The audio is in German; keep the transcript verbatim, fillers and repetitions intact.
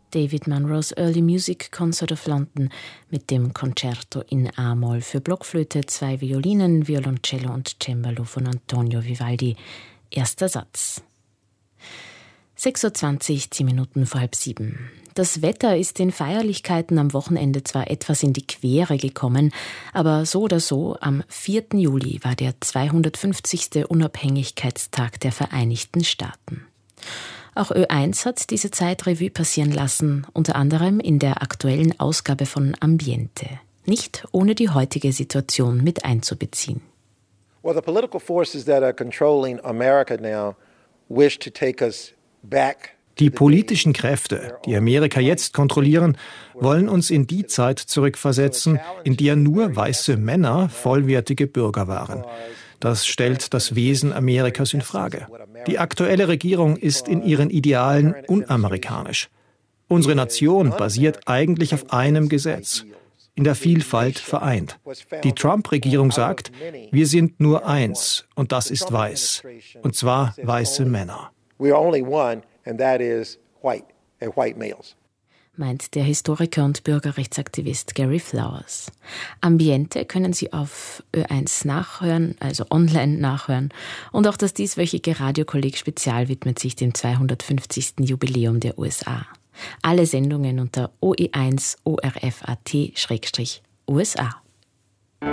David Munros Early Music Concert of London mit dem Concerto in A-Moll für Blockflöte, zwei Violinen, Violoncello und Cembalo von Antonio Vivaldi. Erster Satz. sechs Uhr zwanzig, zehn Minuten vor halb sieben. Das Wetter ist den Feierlichkeiten am Wochenende zwar etwas in die Quere gekommen, aber so oder so, am vierten Juli war der zweihundertfünfzigste Unabhängigkeitstag der Vereinigten Staaten. Auch Ö eins hat diese Zeit Revue passieren lassen, unter anderem in der aktuellen Ausgabe von Ambiente. Nicht ohne die heutige Situation mit einzubeziehen. Well, the political forces that are controlling America now wish to take us back. Die politischen Kräfte, die Amerika jetzt kontrollieren, wollen uns in die Zeit zurückversetzen, in der nur weiße Männer vollwertige Bürger waren. Das stellt das Wesen Amerikas in Frage. Die aktuelle Regierung ist in ihren Idealen unamerikanisch. Unsere Nation basiert eigentlich auf einem Gesetz, in der Vielfalt vereint. Die Trump-Regierung sagt, wir sind nur eins und das ist weiß, und zwar weiße Männer. And that is white, and white males. Meint der Historiker und Bürgerrechtsaktivist Gary Flowers. Ambiente können Sie auf Ö eins nachhören, also online nachhören. Und auch das dieswöchige Radiokolleg-Spezial widmet sich dem zweihundertfünfzigsten Jubiläum der U S A. Alle Sendungen unter o e eins punkt o r f punkt a t slash u s a.